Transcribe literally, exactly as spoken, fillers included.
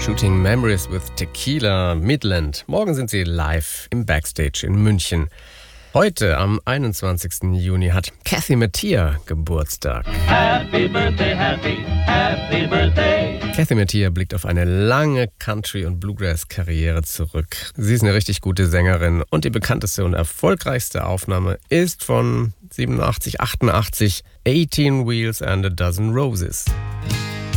Shooting Memories with Tequila Midland. Morgen sind sie live im Backstage in München. Heute, am einundzwanzigsten Juni, hat Kathy Mattea Geburtstag. Happy Birthday, Happy, Happy Birthday. Kathy Mattea blickt auf eine lange Country- und Bluegrass-Karriere zurück. Sie ist eine richtig gute Sängerin und die bekannteste und erfolgreichste Aufnahme ist von siebenundachtzig, achtundachtzig, eighteen Wheels and a Dozen Roses.